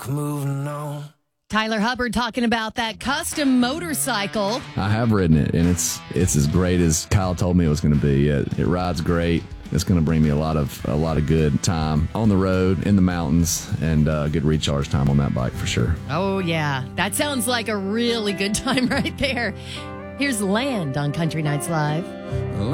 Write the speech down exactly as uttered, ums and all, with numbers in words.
moving on. Tyler Hubbard talking about that custom motorcycle. I have ridden it, and it's it's as great as Kyle told me it was going to be. It, it rides great. It's going to bring me a lot of a lot of good time on the road, in the mountains, and uh, good recharge time on that bike for sure. Oh, yeah. That sounds like a really good time right there. Here's Land on Country Nights Live.